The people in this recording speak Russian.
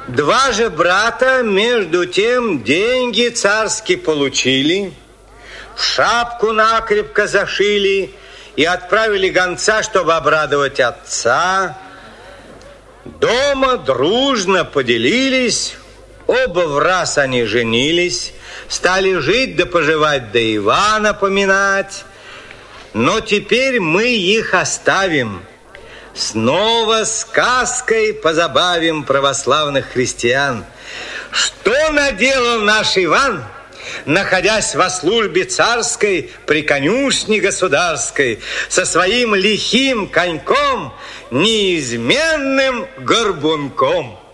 Два же брата между тем деньги царские получили, в шапку накрепко зашили и отправили гонца, чтобы обрадовать отца. Дома дружно поделились, оба в раз они женились, стали жить да поживать, да Ивана поминать. Но теперь мы их оставим. Снова сказкой позабавим православных христиан. Что наделал наш Иван, находясь во службе царской при конюшне государской, со своим лихим коньком, неизменным горбунком?